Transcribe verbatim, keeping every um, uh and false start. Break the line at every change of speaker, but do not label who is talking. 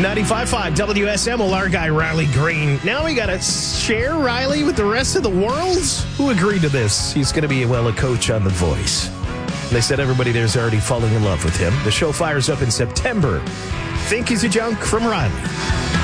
ninety-five point five W S M, well, our guy Riley Green. Now we got to share Riley with the rest of the world? Who agreed to this? He's going to be, well, a coach on The Voice. They said everybody there's already falling in love with him. The show fires up in September. Think he's a junk from Riley.